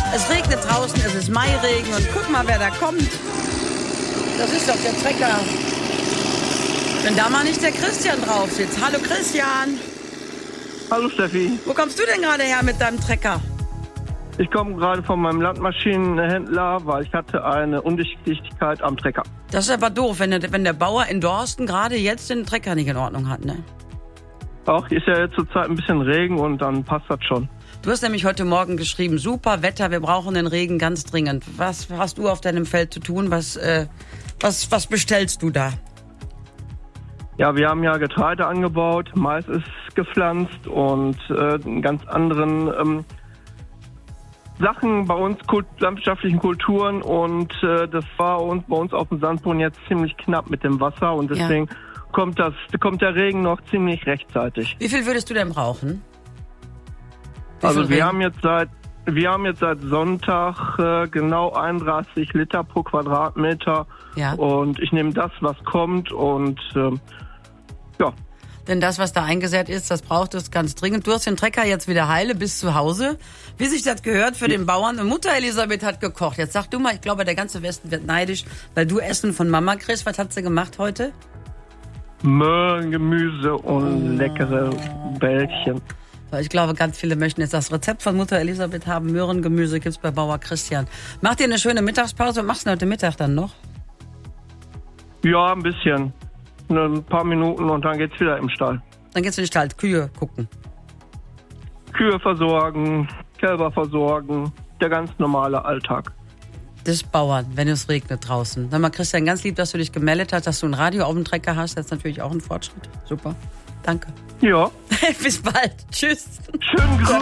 Es regnet draußen, es ist Mairegen und guck mal, wer da kommt. Das ist doch der Trecker. Wenn da mal nicht der Christian drauf sitzt. Hallo Christian. Hallo Steffi. Wo kommst du denn gerade her mit deinem Trecker? Ich komme gerade von meinem Landmaschinenhändler, weil ich hatte eine Undichtigkeit am Trecker. Das ist aber doof, wenn der Bauer in Dorsten gerade jetzt den Trecker nicht in Ordnung hat, ne? Auch ist ja jetzt zurzeit ein bisschen Regen und dann passt das schon. Du hast nämlich heute Morgen geschrieben, super Wetter, wir brauchen den Regen ganz dringend. Was hast du auf deinem Feld zu tun? Was bestellst du da? Ja, wir haben ja Getreide angebaut, Mais ist gepflanzt und ganz anderen Sachen bei uns, landwirtschaftlichen Kulturen und das war bei uns auf dem Sandboden jetzt ziemlich knapp mit dem Wasser und deswegen kommt der Regen noch ziemlich rechtzeitig. Wie viel würdest du denn brauchen? Also wir haben jetzt seit Sonntag genau 31 Liter pro Quadratmeter und ich nehme das, was kommt und ja. Denn das, was da eingesät ist, das braucht es ganz dringend. Du hast den Trecker jetzt wieder heile bis zu Hause. Wie sich das gehört für den Bauern. Und Mutter Elisabeth hat gekocht. Jetzt sag du mal, ich glaube, der ganze Westen wird neidisch, weil du Essen von Mama kriegst. Was hat sie gemacht heute? Möhren, Gemüse und leckere Bällchen. Ich glaube, ganz viele möchten jetzt das Rezept von Mutter Elisabeth haben. Möhrengemüse gibt's bei Bauer Christian. Mach dir eine schöne Mittagspause. Was machst du heute Mittag dann noch? Ja, ein bisschen. Ein paar Minuten und dann geht's wieder im Stall. Dann geht's in den Stall, Kühe gucken. Kühe versorgen, Kälber versorgen, der ganz normale Alltag. Des Bauern, wenn es regnet draußen. Sag mal, Christian, ganz lieb, dass du dich gemeldet hast, dass du ein Radio auf dem Trecker hast. Das ist natürlich auch ein Fortschritt. Super. Danke. Ja. Bis bald. Tschüss. Schönen Gruß.